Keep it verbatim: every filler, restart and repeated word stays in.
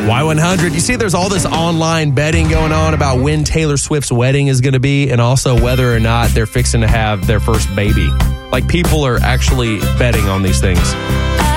Y one hundred. You see, there's all this online betting going on about when Taylor Swift's wedding is going to be and also whether or not they're fixing to have their first baby. Like, people are actually betting on these things.